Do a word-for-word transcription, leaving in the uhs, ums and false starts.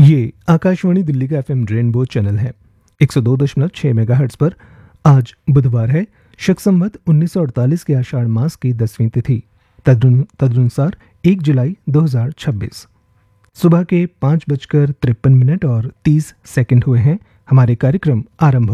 ये आकाशवाणी दिल्ली का FM rainbow channel है एक सौ दो दशमलव छह मेगाहर्ट्ज पर। आज बुधवार है, शक संवत उन्नीस सौ अड़तालीस के आषाढ़ मास की दसवीं तिथि, तदनु- तदनुसार एक जुलाई दो हजार छब्बीस। सुबह के पाँच बजकर तिरपन मिनट और तीस सेकंड हुए हैं। हमारे कार्यक्रम आरंभ